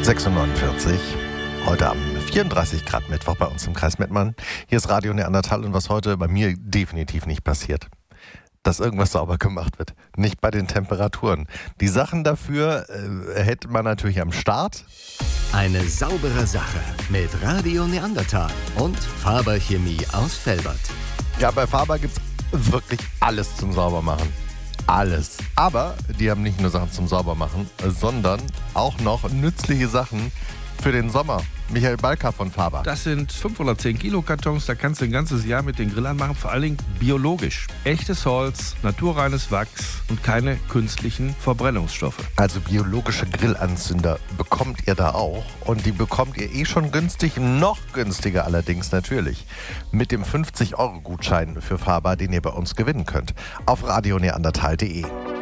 6:49 heute am 34 Grad Mittwoch bei uns im Kreis Mettmann. Hier ist Radio Neandertal und was heute bei mir definitiv nicht passiert, dass irgendwas sauber gemacht wird. Nicht bei den Temperaturen. Die Sachen dafür hätte man natürlich am Start. Eine saubere Sache mit Radio Neandertal und Faber Chemie aus Velbert. Ja, bei Faber gibt's wirklich alles zum Saubermachen. Alles. Aber die haben nicht nur Sachen zum Saubermachen, sondern auch noch nützliche Sachen für den Sommer. Michael Balka von Faber. Das sind 510 Kilo Kartons, da kannst du ein ganzes Jahr mit den Grillern machen, vor allen Dingen biologisch. Echtes Holz, naturreines Wachs und keine künstlichen Verbrennungsstoffe. Also biologische Grillanzünder bekommt ihr da auch und die bekommt ihr schon günstig, noch günstiger allerdings natürlich, mit dem 50-Euro-Gutschein für Faber, den ihr bei uns gewinnen könnt, auf radioneandertal.de.